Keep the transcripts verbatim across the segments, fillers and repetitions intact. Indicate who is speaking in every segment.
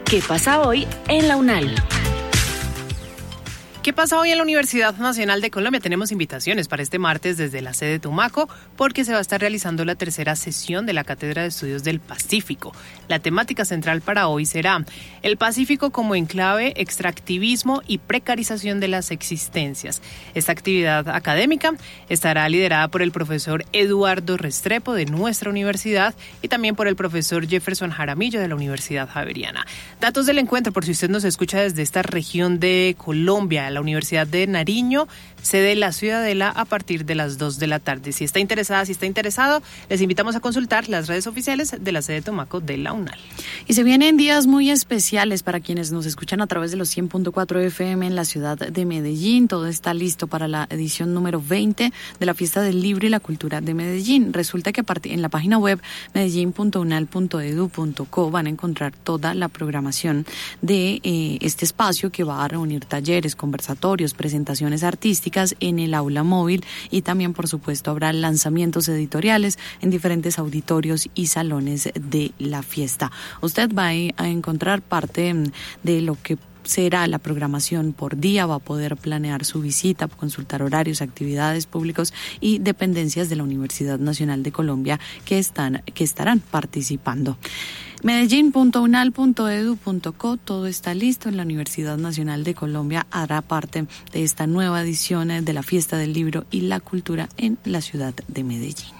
Speaker 1: ¿Qué pasa hoy en la UNAL?
Speaker 2: ¿Qué pasa hoy en la Universidad Nacional de Colombia? Tenemos invitaciones para este martes desde la sede de Tumaco porque se va a estar realizando la tercera sesión de la Cátedra de Estudios del Pacífico. La temática central para hoy será el Pacífico como enclave, extractivismo y precarización de las existencias. Esta actividad académica estará liderada por el profesor Eduardo Restrepo de nuestra universidad y también por el profesor Jefferson Jaramillo de la Universidad Javeriana. Datos del encuentro, por si usted nos escucha desde esta región de Colombia, la Universidad de Nariño, sede La Ciudadela, a partir de las dos de la tarde. Si está interesada, si está interesado, les invitamos a consultar las redes oficiales de la sede de Tumaco de la UNAL.
Speaker 3: Y se vienen días muy especiales para quienes nos escuchan a través de los cien punto cuatro F M en la ciudad de Medellín. Todo está listo para la edición número veinte de la Fiesta del Libro y la Cultura de Medellín. Resulta que en la página web medellín punto unal punto edu punto co van a encontrar toda la programación de eh, este espacio que va a reunir talleres, conversatorios, presentaciones artísticas en el aula móvil y también, por supuesto, habrá lanzamientos editoriales en diferentes auditorios y salones de la fiesta. Usted va a encontrar parte de lo que será la programación por día, va a poder planear su visita, consultar horarios, actividades públicos y dependencias de la Universidad Nacional de Colombia que están que estarán participando. medellín punto unal punto edu punto co, todo está listo. En la Universidad Nacional de Colombia hará parte de esta nueva edición de la Fiesta del Libro y la Cultura en la ciudad de Medellín.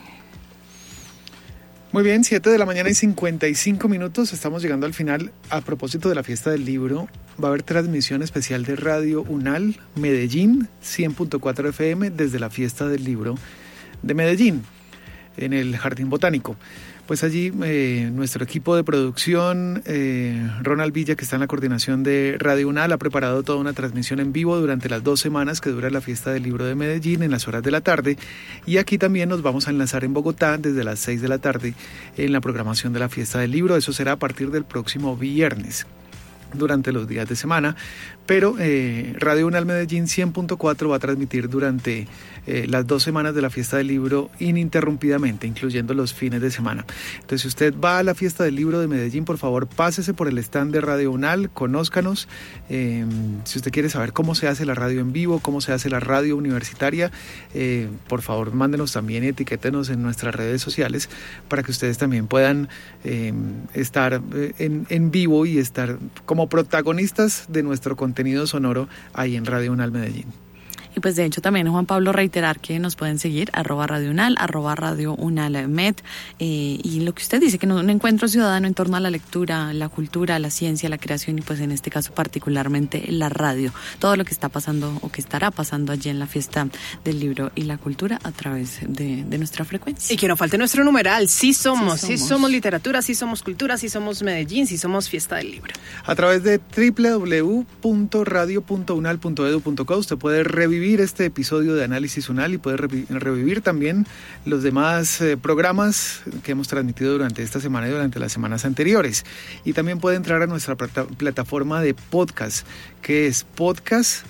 Speaker 4: Muy bien, siete de la mañana y cincuenta y cinco minutos, estamos llegando al final. A propósito de la Fiesta del Libro, va a haber transmisión especial de Radio UNAL Medellín, cien punto cuatro F M, desde la Fiesta del Libro de Medellín, en el Jardín Botánico. Pues allí eh, nuestro equipo de producción, eh, Ronald Villa, que está en la coordinación de Radio UNAL, ha preparado toda una transmisión en vivo durante las dos semanas que dura la Fiesta del Libro de Medellín en las horas de la tarde. Y aquí también nos vamos a enlazar en Bogotá desde las seis de la tarde en la programación de la Fiesta del Libro. Eso será a partir del próximo viernes, durante los días de semana, pero eh, Radio UNAL Medellín cien punto cuatro va a transmitir durante eh, las dos semanas de la Fiesta del Libro ininterrumpidamente, incluyendo los fines de semana. Entonces, si usted va a la Fiesta del Libro de Medellín, por favor, pásese por el stand de Radio UNAL, conózcanos. Eh, si usted quiere saber cómo se hace la radio en vivo, cómo se hace la radio universitaria, eh, por favor, mándenos también, etiquétenos en nuestras redes sociales para que ustedes también puedan eh, estar en, en vivo y estar como protagonistas de nuestro contenido sonoro ahí en Radio UNAL Medellín.
Speaker 3: Y pues de hecho también, Juan Pablo, reiterar que nos pueden seguir, arroba Radio UNAL, arroba Radio UNAL Med, eh, y lo que usted dice, que no, un encuentro ciudadano en torno a la lectura, la cultura, la ciencia, la creación y pues en este caso particularmente la radio. Todo lo que está pasando o que estará pasando allí en la Fiesta del Libro y la Cultura a través de, de nuestra frecuencia.
Speaker 2: Y que no falte nuestro numeral, sí somos, sí somos, sí somos literatura, sí somos cultura, sí somos Medellín, sí somos Fiesta del Libro.
Speaker 4: A través de doble u doble u doble u punto radio punto unal punto edu punto co usted puede revivir este episodio de Análisis UNAL y puede revivir también los demás eh, programas que hemos transmitido durante esta semana y durante las semanas anteriores. Y también puede entrar a nuestra plata- plataforma de podcast, que es podcast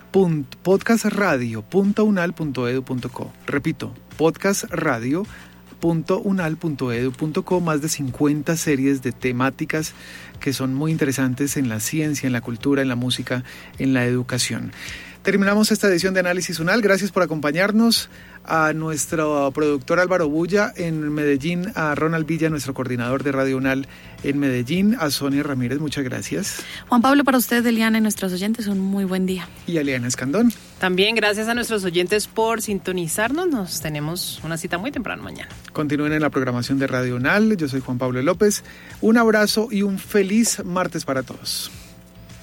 Speaker 4: podcast radio punto unal punto edu punto co. Repito, podcast radio punto unal punto edu punto co, más de cincuenta series de temáticas que son muy interesantes en la ciencia, en la cultura, en la música, en la educación. Terminamos esta edición de Análisis UNAL. Gracias por acompañarnos. A nuestro productor Álvaro Bulla en Medellín, a Ronald Villa, nuestro coordinador de Radio UNAL en Medellín, a Sonia Ramírez, muchas gracias.
Speaker 3: Juan Pablo, para usted, Eliana y nuestros oyentes, un muy buen día.
Speaker 4: Y a Eliana Escandón.
Speaker 2: También gracias a nuestros oyentes por sintonizarnos. Nos tenemos una cita muy temprano mañana.
Speaker 4: Continúen en la programación de Radio UNAL. Yo soy Juan Pablo López. Un abrazo y un feliz martes para todos.